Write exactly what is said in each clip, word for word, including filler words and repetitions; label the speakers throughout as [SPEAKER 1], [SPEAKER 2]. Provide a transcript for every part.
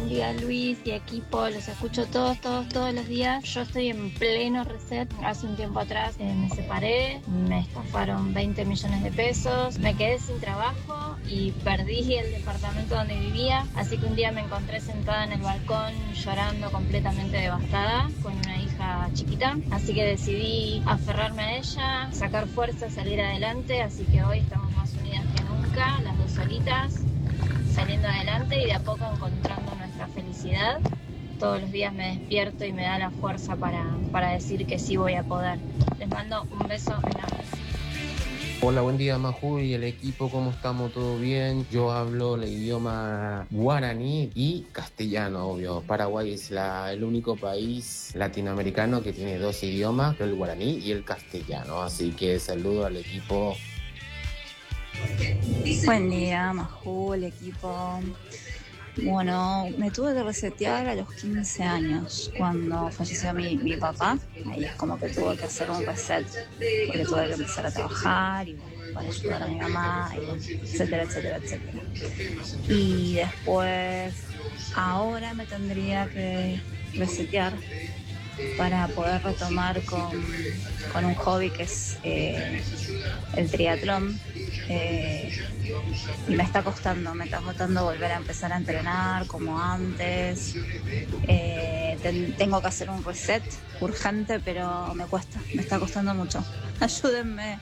[SPEAKER 1] día Luis y equipo, los escucho todos, todos, todos los días. Yo estoy en pleno reset. Hace un tiempo atrás eh, me separé, me estafaron veinte millones de pesos, me quedé sin trabajo y perdí el departamento donde vivía. Así que un día me encontré sentada en el balcón llorando completamente devastada con una hija chiquita. Así que decidí aferrarme a ella, sacar fuerza, salir adelante. Así que hoy estamos más unidas que nunca, las dos solitas, saliendo adelante y de a poco encontrando nuestra felicidad. Todos los días me despierto y me da la fuerza para, para decir que sí voy a poder. Les mando un beso enorme.
[SPEAKER 2] Hola, buen día Maju y el equipo, ¿cómo estamos? ¿Todo bien? Yo hablo el idioma guaraní y castellano, obvio. Paraguay es la, el único país latinoamericano que tiene dos idiomas, el guaraní y el castellano. Así que saludo al equipo.
[SPEAKER 3] Buen día, Maju, el equipo. Bueno, me tuve que resetear a los quince años, cuando falleció mi, mi papá. Ahí es como que tuve que hacer un reset, porque tuve que empezar a trabajar y bueno, para ayudar a mi mamá, y bueno, etcétera, etcétera, etcétera. Y después, ahora me tendría que resetear para poder retomar con, con un hobby que es eh, el triatlón. Eh, y me está costando, me está costando volver a empezar a entrenar como antes. Eh, ten, tengo que hacer un reset urgente, pero me cuesta, me está costando mucho. Ayúdenme.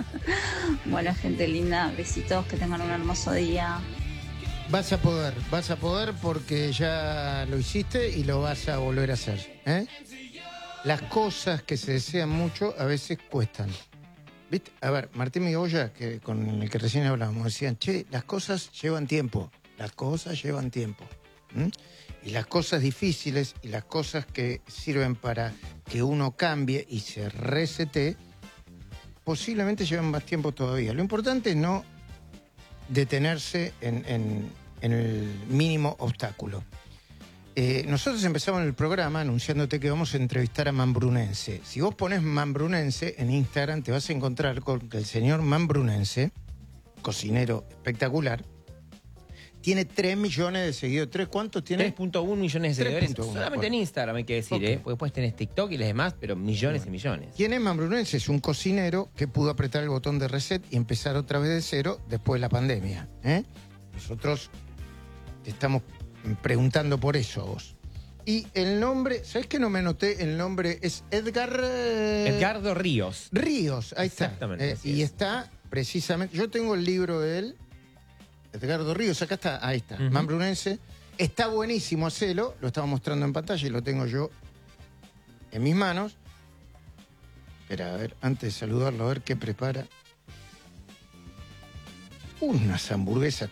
[SPEAKER 3] Bueno, gente linda, besitos, que tengan un hermoso día.
[SPEAKER 4] Vas a poder, vas a poder porque ya lo hiciste y lo vas a volver a hacer, ¿eh? Las cosas que se desean mucho a veces cuestan. ¿Viste? A ver, Martín Migoya, que con el que recién hablábamos, decían, che, las cosas llevan tiempo, las cosas llevan tiempo. ¿Mm? Y las cosas difíciles y las cosas que sirven para que uno cambie y se resete, posiblemente llevan más tiempo todavía. Lo importante es no detenerse en, en, en el mínimo obstáculo. Eh, nosotros empezamos el programa anunciándote que vamos a entrevistar a Mambrunense. Si vos pones Mambrunense en Instagram, te vas a encontrar con que el señor Mambrunense, cocinero espectacular, tiene tres millones de seguidores. ¿Tres cuántos tiene?
[SPEAKER 5] tres punto uno millones de seguidores. Solamente
[SPEAKER 4] bueno.
[SPEAKER 5] en Instagram, hay que decir, okay. ¿eh? Porque después tenés TikTok y los demás, pero millones bueno. y millones.
[SPEAKER 4] ¿Quién es Mambrunense? Es un cocinero que pudo apretar el botón de reset y empezar otra vez de cero después de la pandemia. ¿eh? Nosotros te estamos preguntando por eso a vos. Y el nombre, ¿sabés que no me anoté? El nombre es Edgar... Eh...
[SPEAKER 5] Edgardo Ríos.
[SPEAKER 4] Ríos, ahí está.
[SPEAKER 5] Exactamente.
[SPEAKER 4] Eh, y es. Está precisamente... Yo tengo el libro de él, Edgardo Ríos, acá está, ahí está, uh-huh. Mambrunense. Está buenísimo, hacelo, lo estaba mostrando en pantalla y lo tengo yo en mis manos. Espera, a ver, antes de saludarlo, a ver qué prepara. Unas hamburguesas